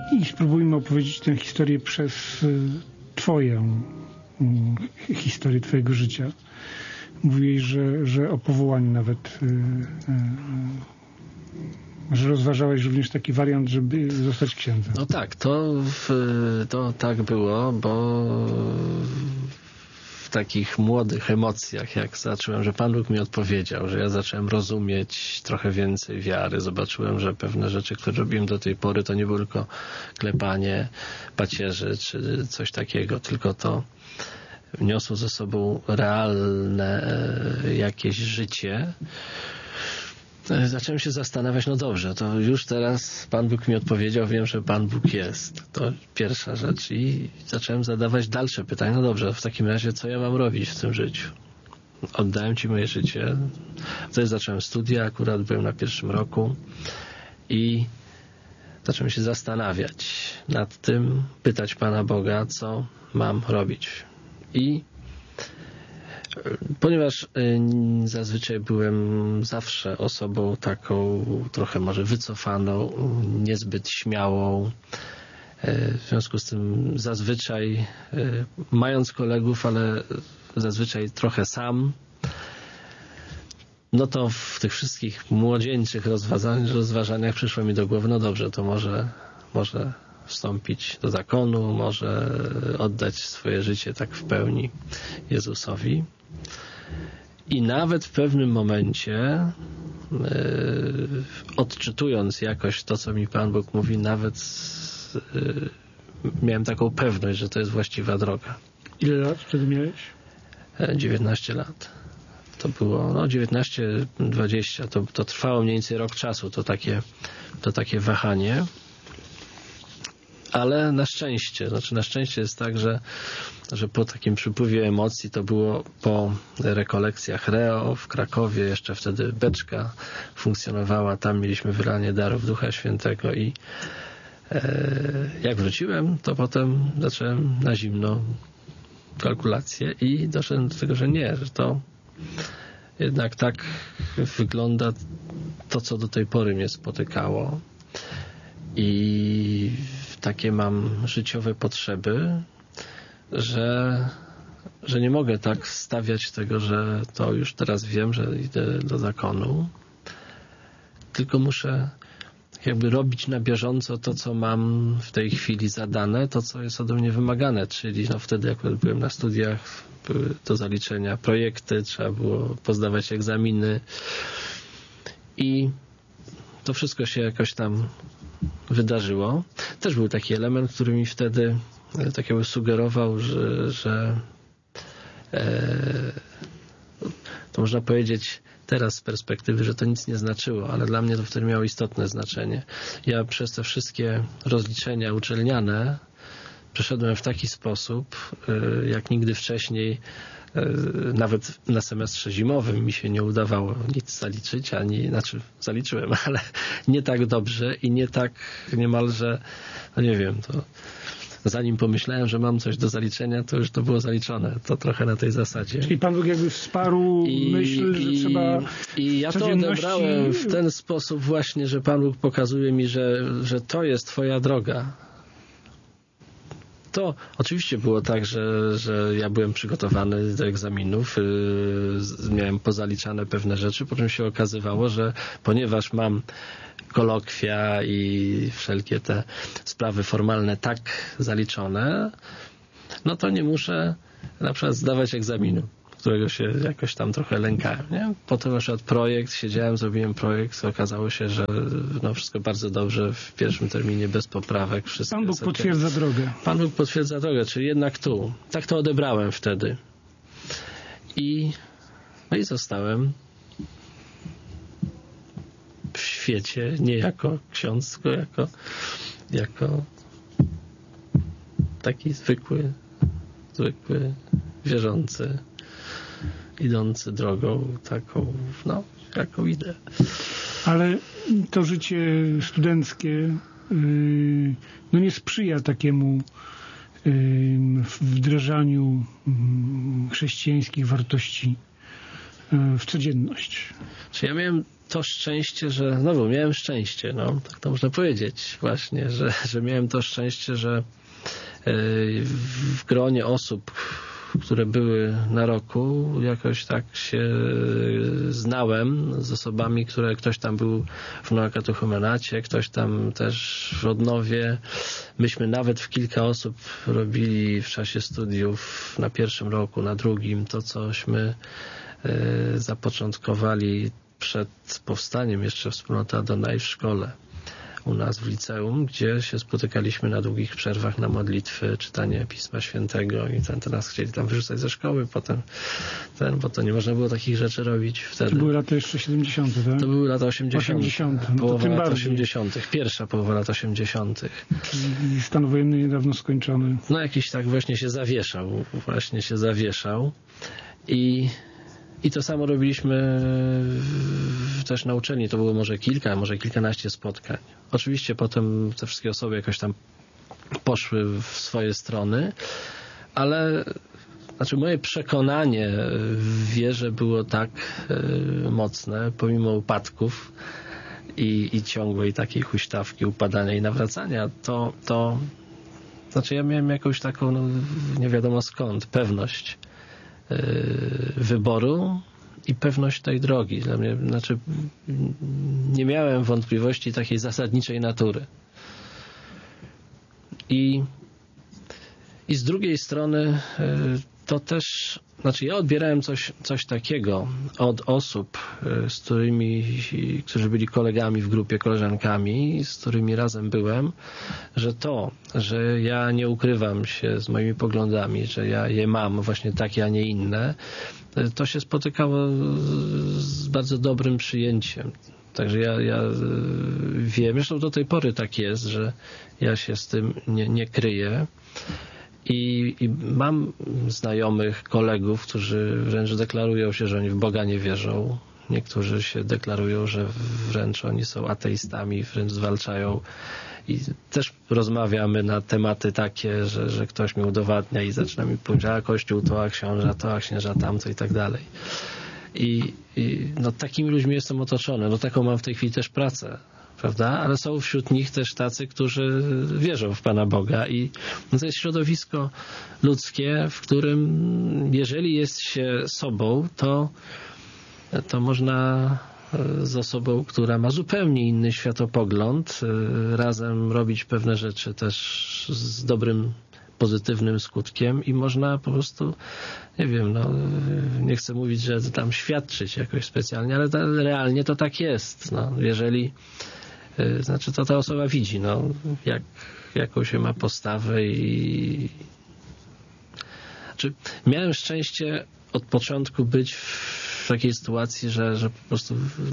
I spróbujmy opowiedzieć tę historię przez twoją historię twojego życia. Mówiłeś, że o powołaniu nawet, że rozważałeś również taki wariant, żeby zostać księdzem. No tak, to tak było, bo w takich młodych emocjach, jak zacząłem, że Pan Bóg mi odpowiedział, że ja zacząłem rozumieć trochę więcej wiary, zobaczyłem, że pewne rzeczy, które robiłem do tej pory, to nie było tylko klepanie pacierzy czy coś takiego, tylko to niosło ze sobą realne jakieś życie. Zacząłem się zastanawiać, no dobrze, to już teraz Pan Bóg mi odpowiedział, wiem, że Pan Bóg jest. To pierwsza rzecz. I zacząłem zadawać dalsze pytania. No dobrze, w takim razie co ja mam robić w tym życiu? Oddałem Ci moje życie. Wtedy zacząłem studia, akurat byłem na 1. roku i zacząłem się zastanawiać nad tym, pytać Pana Boga, co mam robić. I ponieważ zazwyczaj byłem zawsze osobą taką trochę może wycofaną, niezbyt śmiałą, w związku z tym zazwyczaj mając kolegów, ale zazwyczaj trochę sam, no to w tych wszystkich młodzieńczych rozważaniach przyszło mi do głowy, no dobrze, to może wstąpić do zakonu, może oddać swoje życie tak w pełni Jezusowi. I nawet w pewnym momencie, odczytując jakoś to, co mi Pan Bóg mówi, nawet miałem taką pewność, że to jest właściwa droga. Ile lat wtedy miałeś? 19 lat. To było, 19-20, to trwało mniej więcej rok czasu, to takie wahanie. Ale na szczęście jest tak, że po takim przypływie emocji, to było po rekolekcjach REO w Krakowie, jeszcze wtedy beczka funkcjonowała, tam mieliśmy wylanie darów Ducha Świętego i jak wróciłem, to potem zacząłem na zimno kalkulacje i doszedłem do tego, że nie, że to jednak tak wygląda to, co do tej pory mnie spotykało. I takie mam życiowe potrzeby, że nie mogę tak stawiać tego, że to już teraz wiem, że idę do zakonu, tylko muszę jakby robić na bieżąco to, co mam w tej chwili zadane, to, co jest ode mnie wymagane, czyli wtedy jak byłem na studiach, były do zaliczenia projekty, trzeba było pozdawać egzaminy i to wszystko się jakoś tam wydarzyło. Też był taki element, który mi wtedy tak jakby sugerował, że to można powiedzieć teraz z perspektywy, że to nic nie znaczyło, ale dla mnie to wtedy miało istotne znaczenie. Ja przez te wszystkie rozliczenia uczelniane przeszedłem w taki sposób, jak nigdy wcześniej. Nawet na semestrze zimowym mi się nie udawało nic zaliczyć, zaliczyłem, ale nie tak dobrze i nie tak niemalże, nie wiem, to zanim pomyślałem, że mam coś do zaliczenia, to już to było zaliczone. To trochę na tej zasadzie. Czyli Pan Bóg jakby wsparł myśl, że trzeba I ja to odebrałem w ten sposób właśnie, że Pan Bóg pokazuje mi, że to jest Twoja droga. To oczywiście było tak, że ja byłem przygotowany do egzaminów, miałem pozaliczane pewne rzeczy, po czym się okazywało, że ponieważ mam kolokwia i wszelkie te sprawy formalne tak zaliczone, no to nie muszę na przykład zdawać egzaminu, którego się jakoś tam trochę lękałem. Nie? Potem na przykład projekt, zrobiłem projekt, okazało się, że wszystko bardzo dobrze, w pierwszym terminie bez poprawek. Pan Bóg potwierdza drogę. Pan Bóg potwierdza drogę, czyli jednak tu. Tak to odebrałem wtedy. I zostałem w świecie, nie jako ksiądz, tylko jako taki zwykły, wierzący, idący drogą taką, jaką idę. Ale to życie studenckie nie sprzyja takiemu wdrażaniu chrześcijańskich wartości w codzienność. Czy ja miałem to szczęście, że... Znowu, miałem szczęście, no, tak to można powiedzieć właśnie, że miałem to szczęście, że w gronie osób, które były na roku, jakoś tak się znałem z osobami, które ktoś tam był w Noakatechumenacie, ktoś tam też w Rodnowie. Myśmy nawet w kilka osób robili w czasie studiów na pierwszym roku, na drugim, to cośmy zapoczątkowali przed powstaniem jeszcze wspólnota Adonai w szkole u nas w liceum, gdzie się spotykaliśmy na długich przerwach na modlitwy, czytanie Pisma Świętego i to nas chcieli tam wyrzucać ze szkoły potem, bo to nie można było takich rzeczy robić wtedy. To były lata jeszcze 70., tak? To były lata 80. No Połowa lat bardziej. 80. Pierwsza połowa lat 80. I stan wojenny niedawno skończony. No jakiś tak właśnie się zawieszał. I to samo robiliśmy też na uczelni. To było może kilkanaście spotkań. Oczywiście potem te wszystkie osoby jakoś tam poszły w swoje strony, ale moje przekonanie w wierze było tak mocne, pomimo upadków i ciągłej takiej huśtawki, upadania i nawracania, to ja miałem jakąś taką, nie wiadomo skąd, pewność wyboru i pewność tej drogi. Dla mnie, nie miałem wątpliwości takiej zasadniczej natury. I z drugiej strony to też, ja odbierałem coś takiego od osób, którzy byli kolegami w grupie, koleżankami, z którymi razem byłem, że ja nie ukrywam się z moimi poglądami, że ja je mam właśnie takie, a nie inne, to się spotykało z bardzo dobrym przyjęciem. Także ja wiem, zresztą do tej pory tak jest, że ja się z tym nie kryję. I mam znajomych, kolegów, którzy wręcz deklarują się, że oni w Boga nie wierzą. Niektórzy się deklarują, że wręcz oni są ateistami, wręcz zwalczają. I też rozmawiamy na tematy takie, że ktoś mi udowadnia i zaczyna mi powiedzieć, a Kościół to, a książę to, a księża tamto i tak dalej. I takimi ludźmi jestem otoczony. Taką mam w tej chwili też pracę. Prawda? Ale są wśród nich też tacy, którzy wierzą w Pana Boga i to jest środowisko ludzkie, w którym jeżeli jest się sobą, to można z osobą, która ma zupełnie inny światopogląd, razem robić pewne rzeczy też z dobrym, pozytywnym skutkiem i można po prostu, nie wiem, nie chcę mówić, że tam świadczyć jakoś specjalnie, ale realnie to tak jest. Jeżeli to ta osoba widzi, jaką się ma postawę i... Miałem szczęście od początku być w takiej sytuacji, że po prostu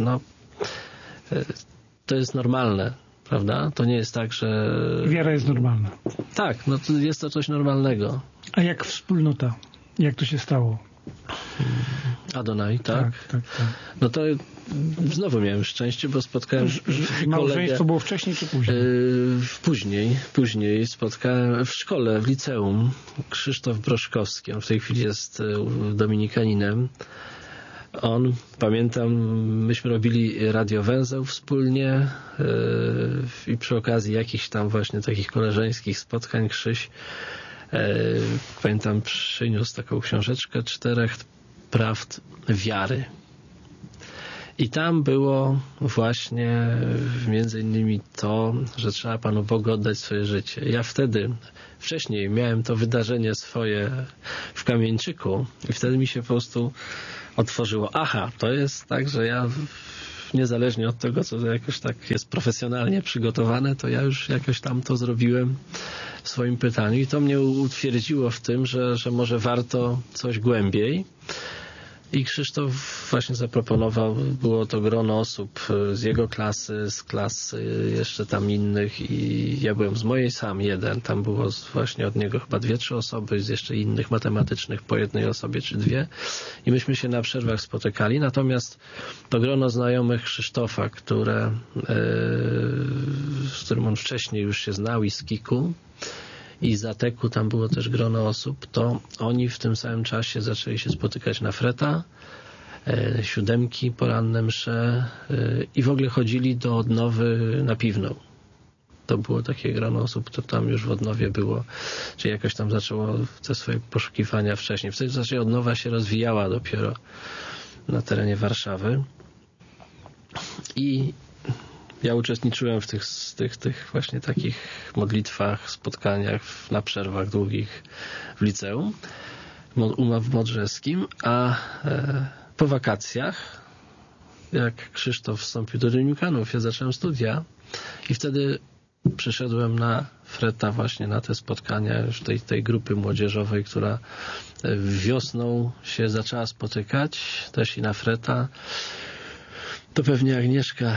to jest normalne, prawda? To nie jest tak, że... Wiara jest normalna. Tak, to jest to coś normalnego. A jak wspólnota? Jak to się stało? Adonai, tak? Tak. To znowu miałem szczęście, bo spotkałem Małżeństwo było wcześniej czy później? Później spotkałem w szkole, w liceum, Krzysztof Broszkowski. On w tej chwili jest dominikaninem. Pamiętam, myśmy robili radiowęzeł wspólnie i przy okazji jakichś tam właśnie takich koleżeńskich spotkań Krzyś, pamiętam, przyniósł taką książeczkę 4 prawd wiary. I tam było właśnie między innymi to, że trzeba Panu Bogu oddać swoje życie. Ja wcześniej miałem to wydarzenie swoje w Kamieńczyku i wtedy mi się po prostu otworzyło. Aha, to jest tak, że ja niezależnie od tego, co jakoś tak jest profesjonalnie przygotowane, to ja już jakoś tam to zrobiłem w swoim pytaniu i to mnie utwierdziło w tym, że może warto coś głębiej. I Krzysztof właśnie zaproponował, było to grono osób z jego klasy, z klas jeszcze tam innych i ja byłem z mojej sam jeden, tam było właśnie od niego chyba 2-3 osoby, z jeszcze innych matematycznych po jednej osobie czy 2 i myśmy się na przerwach spotykali, natomiast to grono znajomych Krzysztofa, z którym on wcześniej już się znał i z Kiku i z Ateku, tam było też grono osób, to oni w tym samym czasie zaczęli się spotykać na Freta, siódemki, poranne msze i w ogóle chodzili do Odnowy na Piwną. To było takie grono osób, które tam już w Odnowie było, czyli jakoś tam zaczęło te swoje poszukiwania wcześniej. W zasadzie Odnowa się rozwijała dopiero na terenie Warszawy i ja uczestniczyłem w tych właśnie takich modlitwach, spotkaniach na przerwach długich w liceum w Modrzewskim, a po wakacjach, jak Krzysztof wstąpił do Dominikanów, ja zacząłem studia i wtedy przyszedłem na Freta właśnie na te spotkania już tej grupy młodzieżowej, która wiosną się zaczęła spotykać, też i na Freta. To pewnie Agnieszka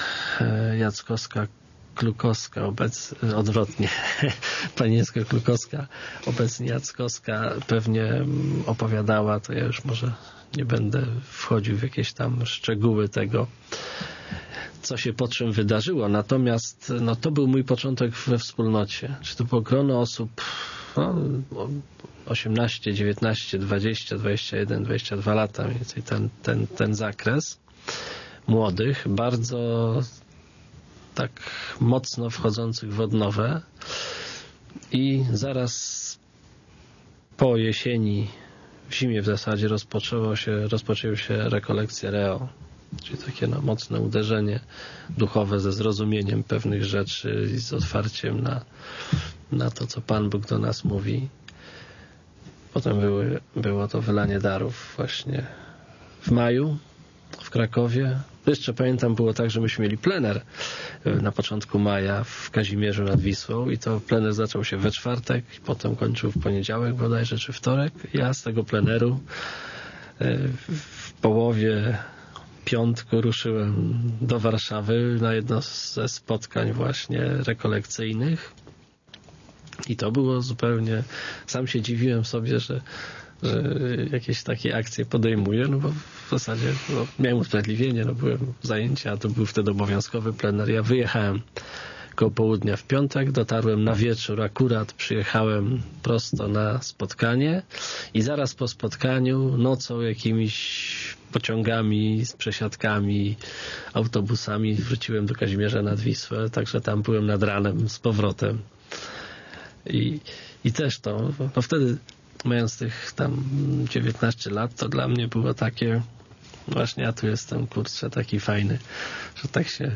Jackowska-Klukowska, odwrotnie, Panieńska Klukowska, obecnie Jackowska, pewnie opowiadała, to ja już może nie będę wchodził w jakieś tam szczegóły tego, co się po czym wydarzyło. Natomiast to był mój początek we wspólnocie. Czy to było grono osób 18, 19, 20, 21, 22 lata, mniej więcej ten zakres młodych, bardzo tak mocno wchodzących w odnowę i zaraz po jesieni, w zimie w zasadzie rozpoczęły się rekolekcje Reo, czyli takie mocne uderzenie duchowe ze zrozumieniem pewnych rzeczy i z otwarciem na to, co Pan Bóg do nas mówi. Potem było to wylanie darów właśnie w maju w Krakowie. Jeszcze pamiętam, było tak, że myśmy mieli plener na początku maja w Kazimierzu nad Wisłą i to plener zaczął się we czwartek i potem kończył w poniedziałek bodajże, czy wtorek. Ja z tego pleneru w połowie piątku ruszyłem do Warszawy na jedno ze spotkań właśnie rekolekcyjnych i to było zupełnie, sam się dziwiłem sobie, że jakieś takie akcje podejmuję, no bo w zasadzie miałem usprawiedliwienie, byłem w zajęcia, to był wtedy obowiązkowy plener. Ja wyjechałem koło południa w piątek, dotarłem na wieczór, akurat przyjechałem prosto na spotkanie i zaraz po spotkaniu nocą jakimiś pociągami, z przesiadkami, autobusami wróciłem do Kazimierza nad Wisłę, także tam byłem nad ranem z powrotem. I też to, wtedy mając tych tam 19 lat, to dla mnie było takie właśnie, ja tu jestem, kurczę, taki fajny, że tak się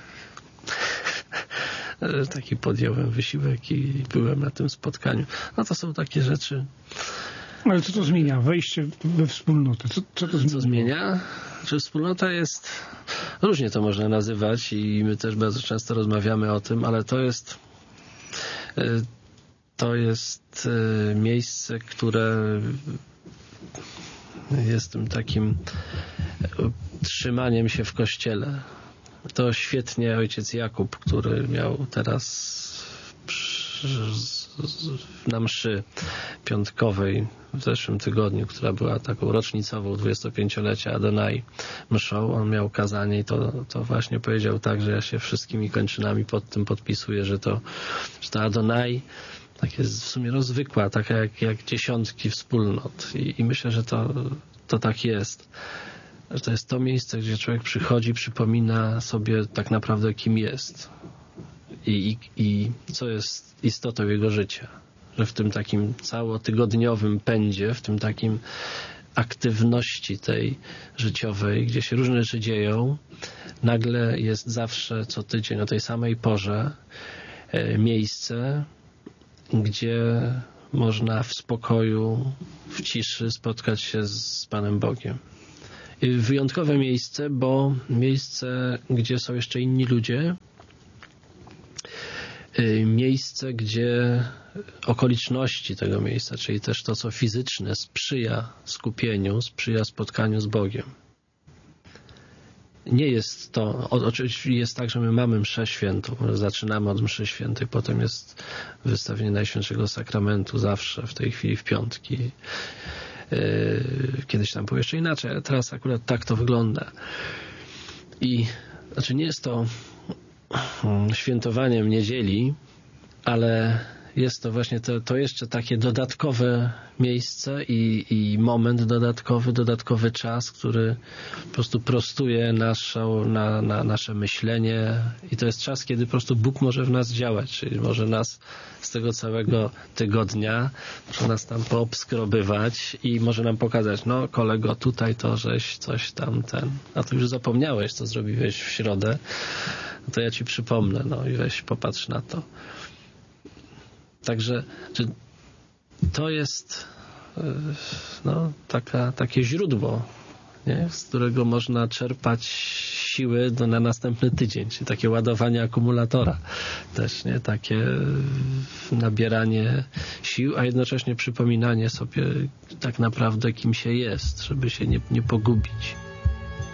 taki podjąłem wysiłek i byłem na tym spotkaniu. No to są takie rzeczy. Ale co to zmienia? Wejście we wspólnotę. Co to zmienia? Co zmienia? Że wspólnota jest, różnie to można nazywać i my też bardzo często rozmawiamy o tym, ale to jest miejsce, które jest tym takim trzymaniem się w kościele. To świetnie ojciec Jakub, który miał teraz na mszy piątkowej w zeszłym tygodniu, która była taką rocznicową 25-lecia Adonai mszą, on miał kazanie i to właśnie powiedział tak, że ja się wszystkimi kończynami pod tym podpisuję, że to Adonai tak jest w sumie rozwykła, taka jak dziesiątki wspólnot i myślę, że to tak jest. Że to jest to miejsce, gdzie człowiek przychodzi, przypomina sobie tak naprawdę, kim jest i co jest istotą jego życia. Że w tym takim całotygodniowym pędzie, w tym takim aktywności tej życiowej, gdzie się różne rzeczy dzieją, nagle jest zawsze co tydzień o tej samej porze miejsce, gdzie można w spokoju, w ciszy spotkać się z Panem Bogiem. Wyjątkowe miejsce, bo miejsce, gdzie są jeszcze inni ludzie, miejsce, gdzie okoliczności tego miejsca, czyli też to, co fizyczne, sprzyja skupieniu, sprzyja spotkaniu z Bogiem. Nie jest to, oczywiście jest tak, że my mamy mszę świętą, zaczynamy od mszy świętej, potem jest wystawienie Najświętszego Sakramentu zawsze, w tej chwili w piątki. Kiedyś tam było jeszcze inaczej, ale teraz akurat tak to wygląda. I nie jest to świętowaniem niedzieli, ale jest to właśnie to jeszcze takie dodatkowe miejsce i moment dodatkowy czas, który po prostu prostuje nasze myślenie i to jest czas, kiedy po prostu Bóg może w nas działać, czyli może nas z tego całego tygodnia, może nas tam poobskrobywać i może nam pokazać, no kolego, tutaj to żeś coś tam a to już zapomniałeś, co zrobiłeś w środę, no to ja ci przypomnę, no i weź popatrz na to. Także to jest takie źródło, nie? Z którego można czerpać siły na następny tydzień, czyli takie ładowanie akumulatora też, nie? Takie nabieranie sił, a jednocześnie przypominanie sobie tak naprawdę, kim się jest, żeby się nie pogubić.